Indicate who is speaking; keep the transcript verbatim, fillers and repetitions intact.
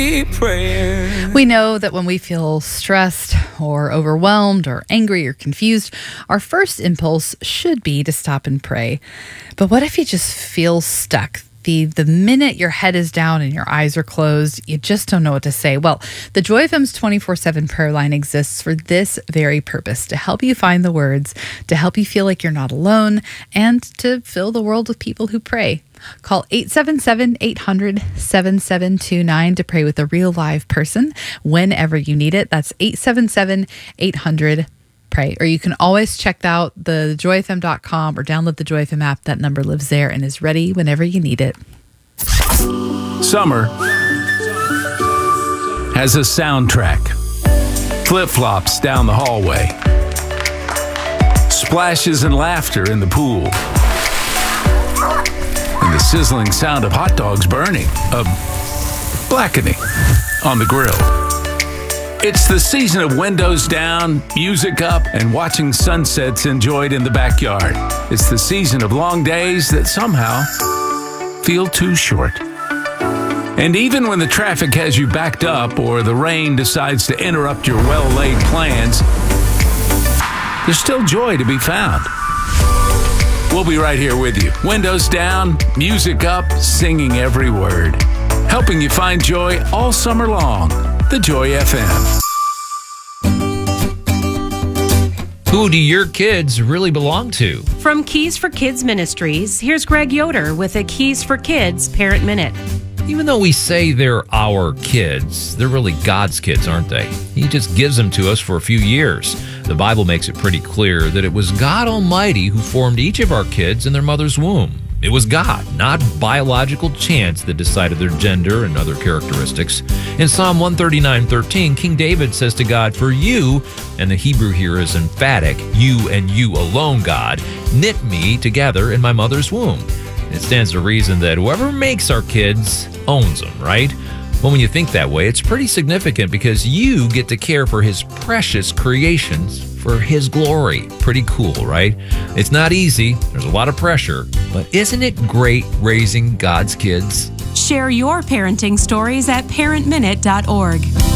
Speaker 1: prayer.
Speaker 2: We know that when we feel stressed or overwhelmed or angry or confused, our first impulse should be to stop and pray. But what if you just feel stuck? The the minute your head is down and your eyes are closed, you just don't know what to say. Well, the Joy F M's twenty-four seven prayer line exists for this very purpose, to help you find the words, to help you feel like you're not alone, and to fill the world with people who pray. Call eight seven seven, eight hundred, seven seven two nine to pray with a real live person whenever you need it. That's eight seven seven, eight hundred, pray. Or you can always check out the joy f m dot com or download the Joy F M app. That number lives there and is ready whenever you need it.
Speaker 3: Summer has a soundtrack. Flip-flops down the hallway. Splashes and laughter in the pool. And the sizzling sound of hot dogs burning, of blackening on the grill. It's the season of windows down, music up, and watching sunsets enjoyed in the backyard. It's the season of long days that somehow feel too short. And even when the traffic has you backed up or the rain decides to interrupt your well-laid plans, there's still joy to be found. We'll be right here with you. Windows down, music up, singing every word. Helping you find joy all summer long. The Joy F M.
Speaker 4: Who do your kids really belong to?
Speaker 5: From Keys for Kids Ministries, here's Greg Yoder with a Keys for Kids Parent Minute.
Speaker 4: Even though we say they're our kids, they're really God's kids, aren't they? He just gives them to us for a few years. The Bible makes it pretty clear that it was God Almighty who formed each of our kids in their mother's womb. It was God, not biological chance, that decided their gender and other characteristics. In Psalm one thirty-nine thirteen, King David says to God, "For you," and the Hebrew here is emphatic, "you and you alone, God, knit me together in my mother's womb." It stands to reason that whoever makes our kids owns them, right? Well, when you think that way, it's pretty significant because you get to care for his precious creations for his glory. Pretty cool, right? It's not easy. There's a lot of pressure. But isn't it great raising God's kids?
Speaker 5: Share your parenting stories at parent minute dot org.